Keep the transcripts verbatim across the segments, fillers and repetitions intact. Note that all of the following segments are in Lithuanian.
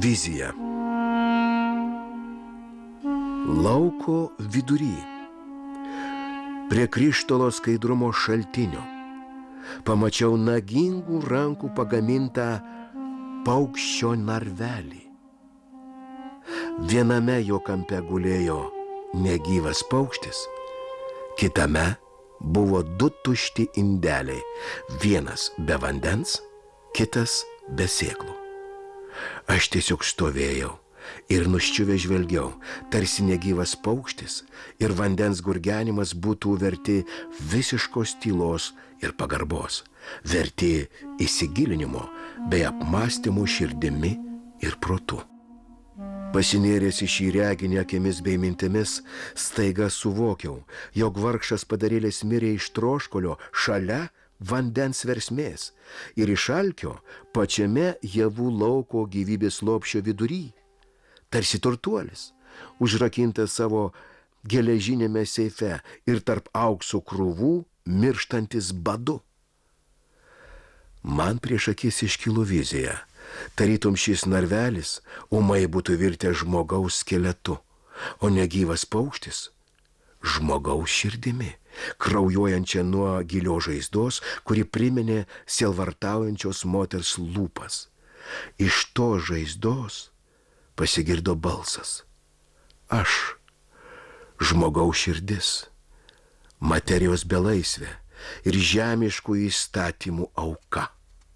Vizija. Lauko vidury, prie krištolo skaidrumo šaltinio, pamačiau nagingų rankų pagamintą paukščio narvelį. Viename jo kampe gulėjo negyvas paukštis, kitame buvo du tušti indeliai, vienas be vandens, kitas be sėklų. Aš tiesiog stovėjau ir nuščiuvę žvelgiau, tarsi negyvas paukštis ir vandens gurgenimas būtų verti visiškos tylos ir pagarbos, verti įsigilinimo bei apmąstymų širdimi ir protu. Pasinėręs į šį reginį akimis bei mintimis, staiga suvokiau, jog vargšas padarėlis mirė iš troškulio šalia vandens versmės ir iš alkio pačiame javų lauko gyvybės lopšio vidury, tarsi turtuolis, užrakintas savo geležinėme seife ir tarp aukso krūvų mirštantis badu. Man prieš akis iškilo vizija, tarytum šis narvelis ūmai būtų virtęs žmogaus skeletu, o negyvas paukštis žmogaus širdimi, kraujuojančia nuo gilios žaizdos, kuri priminė sielvartaujančios moters lūpas. Iš to žaizdos pasigirdo balsas. Aš, žmogaus širdis, materijos belaisvė ir žemiškų įstatymų auka.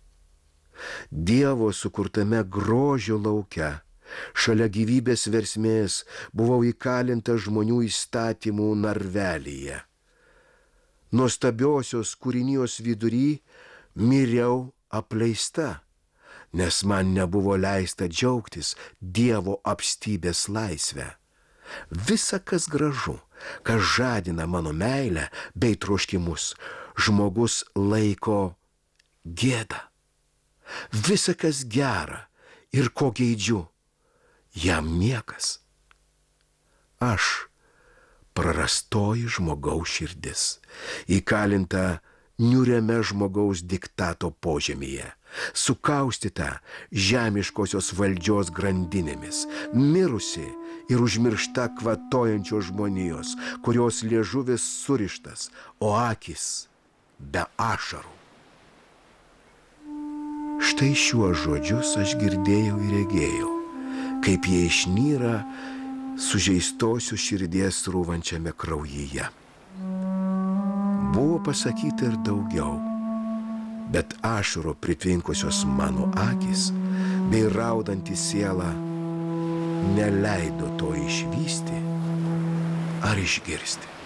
Dievo sukurtame grožio lauke, šalia gyvybės versmės, buvau įkalinta žmonių įstatymų narvelyje. Nuostabiosios kūrinijos vidury miriau apleista, nes man nebuvo leista džiaugtis Dievo apstybės laisvę. Visa, kas gražu, kas žadina mano meilę bei troškimus, žmogus laiko gėda. Visa, kas gera ir ko geidžiu, jam niekas. Aš, prarastoji žmogaus širdis, įkalinta niūriame žmogaus diktato požemyje, sukaustyta žemiškosios valdžios grandinėmis, mirusi ir užmiršta kvatojančios žmonijos, kurios liežuvis surištas, o akis be ašarų. Štai šiuos žodžius aš girdėjau ir regėjau, kaip jie išnyra sužeistosios širdies rūvančiame kraujyje. Buvo pasakyta ir daugiau, bet ašaro pritvinkusios mano akys bei raudanti siela neleido to išvysti ar išgirsti.